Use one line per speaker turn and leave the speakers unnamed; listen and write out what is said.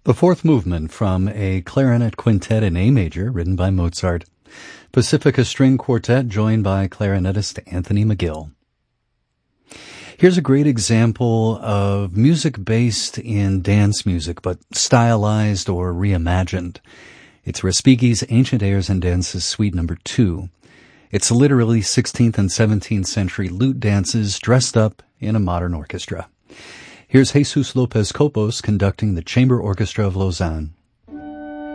The fourth movement from a clarinet quintet in A major, written by Mozart. Pacifica String Quartet, joined by clarinetist Anthony McGill. Here's a great example of music based in dance music, but stylized or reimagined. It's Respighi's Ancient Airs and Dances Suite No. 2. It's literally 16th and 17th century lute dances dressed up in a modern orchestra. Here's Jesus Lopez Copos conducting the Chamber Orchestra of Lausanne.